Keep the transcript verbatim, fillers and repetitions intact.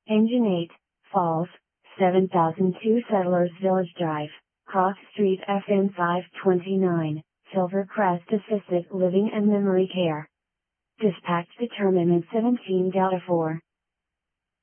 Engine eight, Falls, seven thousand two Settlers Village Drive, Cross Street F N five twenty-nine, Silvercrest Assisted Living and Memory Care. Dispatch determinant seventeen Delta four.